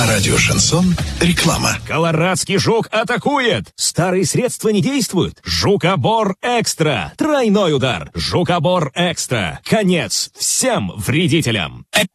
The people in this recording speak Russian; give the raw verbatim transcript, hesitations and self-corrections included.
На радио «Шансон» реклама. Колорадский жук атакует! Старые средства не действуют. Жукобор Экстра. Тройной удар. Жукобор Экстра. Конец всем вредителям.